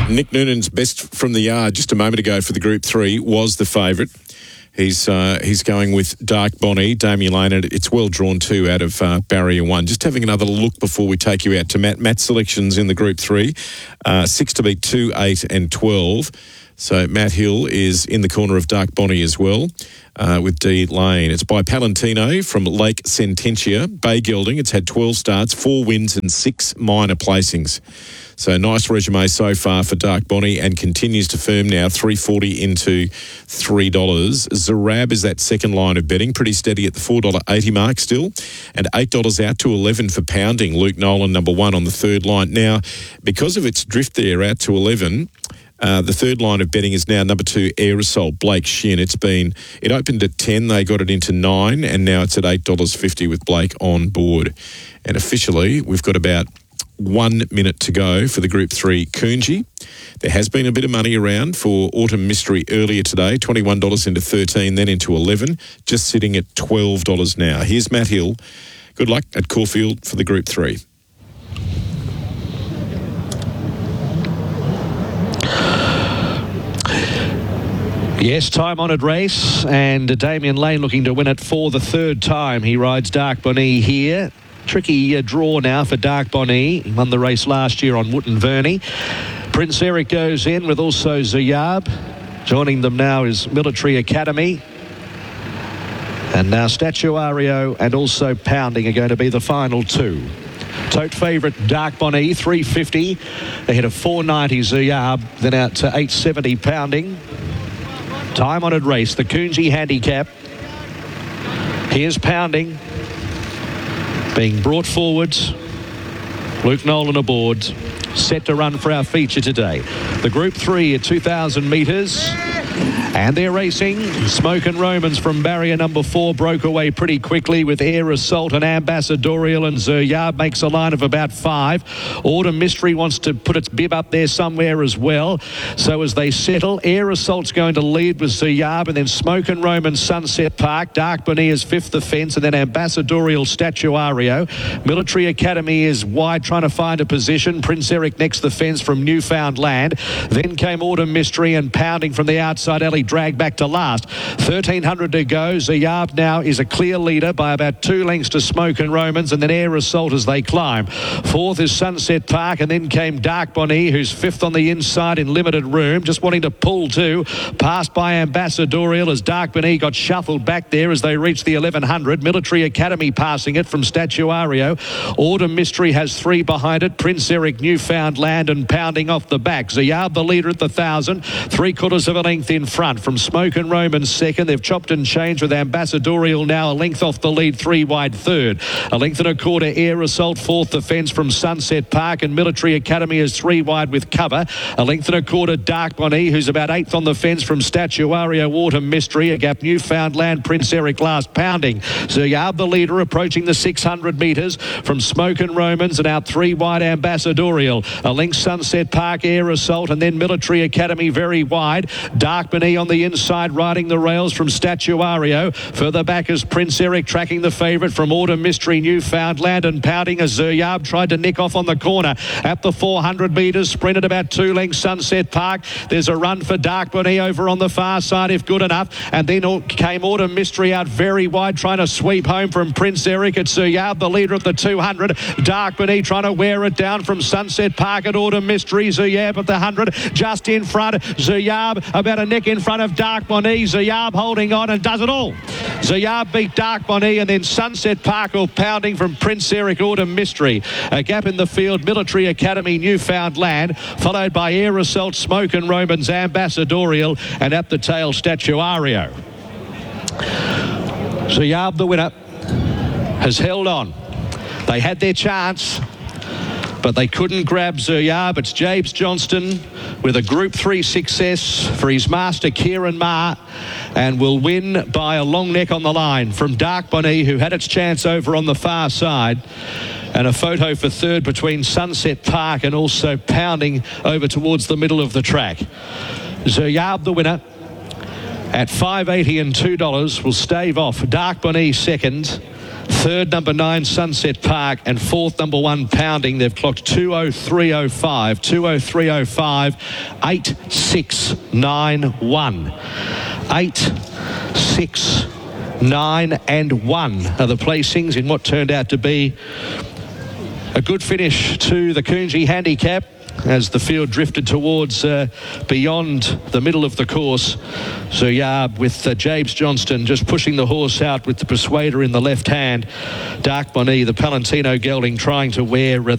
Nick Noonan's best from the yard just a moment ago for the Group 3 was the favourite. He's going with Dark Bonnie, Damien Lane, and it's well drawn too out of Barrier 1. Just having another look before we take you out to Matt. Matt's selections in the Group 3, 6 to beat 2, 8 and 12. So Matt Hill is in the corner of Dark Bonnie as well with D Lane. It's by Palantino from Lake Sententia. Bay Gelding, it's had 12 starts, 4 wins and 6 minor placings. So nice resume so far for Dark Bonnie and continues to firm now, $3.40 into $3. Zarab is that second line of betting, pretty steady at the $4.80 mark still, and $8 out to $11 for Pounding. Luke Nolan, number 1 on the third line. Now, because of its drift there out to 11, the third line of betting is now number 2, Aerosol, Blake Shin. It opened at 10, they got it into 9, and now it's at $8.50 with Blake on board. And officially, we've got about 1 minute to go for the Group 3 Coonji. There has been a bit of money around for Autumn Mystery earlier today, $21 into 13, then into 11, just sitting at $12 now. Here's Matt Hill. Good luck at Caulfield for the Group 3. Yes, time-honoured race, and Damien Lane looking to win it for the third time. He rides Dark Bonnie here. Tricky draw now for Dark Bonnie. He won the race last year on Wootton Verney. Prince Eric goes in with also Zayab. Joining them now is Military Academy. And now Statuario and also Pounding are going to be the final two. Tote favourite Dark Bonnie, $3.50. Ahead of $4.90 Zayab, then out to $8.70 Pounding. Time-honoured race, the Coonji handicap. Here's Pounding. Being brought forwards. Luke Nolan aboard. Set to run for our feature today. The Group 3 at 2,000 metres. And they're racing. Smoke and Romans from barrier number 4 broke away pretty quickly with Air Assault and Ambassadorial, and Zayab makes a line of about 5. Autumn Mystery wants to put its bib up there somewhere as well. So as they settle, Air Assault's going to lead with Zayab, and then Smoke and Romans, Sunset Park. Dark Bonnie is 5th the fence, and then Ambassadorial, Statuario. Military Academy is wide trying to find a position. Prince Eric next the fence from Newfoundland. Then came Autumn Mystery and Pounding from the outside alley, dragged back to last. 1,300 to go. Zayab now is a clear leader by about 2 lengths to Smoke and Romans, and then Air Assault as they climb. 4th is Sunset Park, and then came Dark Bonnie, who's 5th on the inside in limited room, just wanting to pull too. Passed by Ambassadorial as Dark Bonnie got shuffled back there as they reached the 1,100. Military Academy passing it from Statuario. Autumn Mystery has 3 behind it. Prince Eric, Newfoundland, and Pounding off the back. Zayab the leader at the 1,000. 3/4 of a length in front. From Smoke and Romans second. They've chopped and changed with Ambassadorial now a length off the lead, 3 wide third. A length and a quarter Air Assault, 4th the fence from Sunset Park, and Military Academy is 3 wide with cover. A length and a quarter Dark Bonnie, who's about 8th on the fence from Statuario, Autumn Mystery. A gap Newfoundland, Prince Eric last. Pounding. Zayab the leader approaching the 600 metres from Smoke and Romans, and out 3 wide Ambassadorial. A length Sunset Park, Air Assault, and then Military Academy very wide. Dark Bonnie on the inside riding the rails from Statuario. Further back is Prince Eric tracking the favourite from Autumn Mystery, Newfoundland, and Pounding as Zayab tried to nick off on the corner at the 400 metres, sprinted about 2 lengths Sunset Park. There's a run for Dark Bonnie over on the far side if good enough, and then came Autumn Mystery out very wide trying to sweep home from Prince Eric. It's Zayab the leader at the 200. Dark Bonnie trying to wear it down from Sunset Park at Autumn Mystery. Zayab at the 100 just in front. Zayab about a neck in front of Dark Bonnie. Zayab holding on and does it all. Zayab beat Dark Bonnie, and then Sunset Park or Pounding from Prince Eric, Autumn Mystery. A gap in the field, Military Academy, Newfoundland, followed by Air Assault, Smoke and Romans, Ambassadorial, and at the tail, Statuario. Zayab, the winner, has held on. They had their chance, but they couldn't grab Zayab. It's James Johnston with a Group 3 success for his master Kieran Ma, and will win by a long neck on the line from Dark Bonnie, who had its chance over on the far side. And a photo for third between Sunset Park and also Pounding over towards the middle of the track. Zayab the winner at $5.80 and $2 will stave off Dark Bonnie second. Third, number 9, Sunset Park, and fourth, number 1, Pounding. They've clocked 2:03.05. 2:03.05. 8, 6, 9, 1. 8, 6, 9 and 1 are the placings in what turned out to be a good finish to the Coonji handicap as the field drifted towards beyond the middle of the course. So with James Johnston just pushing the horse out with the Persuader in the left hand. Dark Bonnie, the Palantino gelding, trying to wear